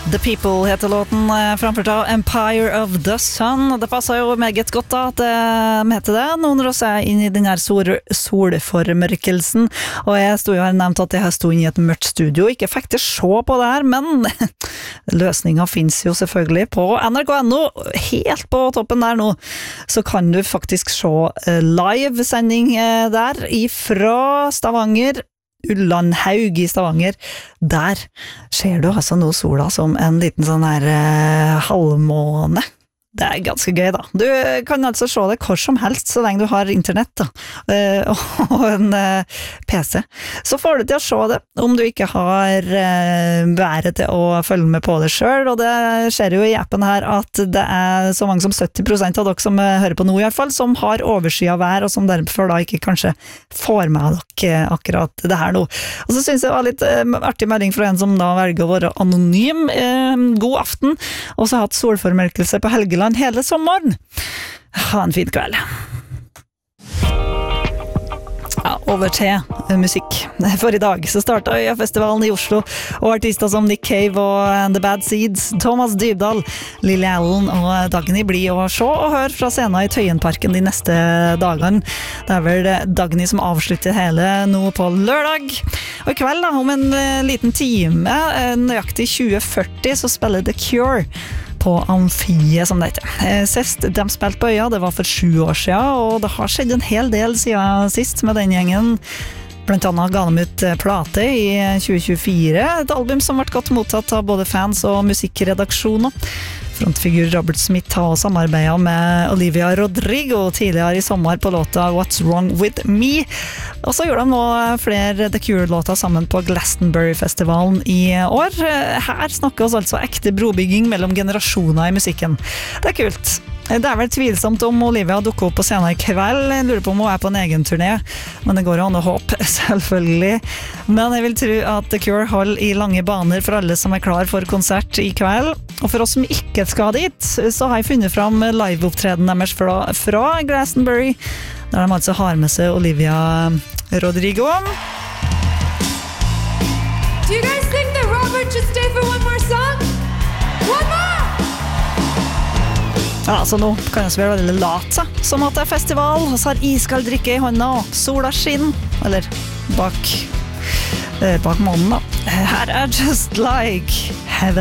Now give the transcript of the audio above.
The People heter låten, framført av Empire of the Sun. Det passer jo meget godt da at de heter det, nå når vi er inne i den her solformørkelsen. Og jeg stod jo her nevnt at jeg stod inne i et mørkt studio, ikke fikk til se på det her, men løsningen finnes jo selvfølgelig på NRK.no, helt på toppen der nå. Så kan du faktisk se live-sending der ifra Stavanger, Ullandhaug i Stavanger. Der ser du altså nå sola som en liten sånn her halvmåne. Det er ganske gøy da. Du kan altså se det hvor som helst så lenge du har internett da, og en PC. Så får du til å se det om du ikke har været til å følge med på det selv, og det skjer jo i appen her at det er så mange som 70% av dere som hører på nå i hvert fall, som har oversikt av vær, og som derfor da ikke kanskje får med dere akkurat det her nå. Og så synes jeg det var litt artig melding fra en som da velger å være anonym. God aften, og så har hatt solformørkelse på Helgeland hele sommeren. Ha en fin kveld. Ja, over til musikk. For i dag så startet Øyafestivalen i Oslo, og artister som Nick Cave og The Bad Seeds, Thomas Dybdahl, Lily Allen og Dagny blir å se og høre fra scenen i Tøyenparken de neste dagene. Det er vel Dagny som avslutter hele nå på lørdag. Og i kveld da, om en liten time, nøyaktig 2040, så spiller The Cure på Amfiet, som det heter. Sist de spilte på Øya, det var for 7 år siden, og det har skjedd en hel del siden sist med den gjengen. Blant annet ga de ut plate i 2024, et album som ble godt mottatt av både fans og musikkredaksjoner. Frontfigur Robert Smith har samarbeidet med Olivia Rodrigo tidligere i sommer på låta What's Wrong With Me. Og så gjør de nå flere The Cure-låter sammen på Glastonbury-festivalen i år. Her snakker oss altså ekte brobygging mellom generasjoner i musikken. Det er kult. Det er vel tvilsomt om Olivia dukker opp på scenen i kveld. Jeg lurer på om hun er på en egen turné, men det går jo an å håpe, selvfølgelig. Men jeg vil tro at The Cure holder i lange baner for alle som er klar for konsert i kveld. Og for oss som ikke skal dit, så har jeg funnet fram live-opptreden deres fra Glastonbury, der de altså har med seg Olivia Rodrigo. Do you guys think that Robert should stay for one more song? One more! Ja, så nå kan jeg være veldig lat, som at det er festival, og så har iskald drikke i hånda, og sola skinn, eller bak månen da. Her er Just Like...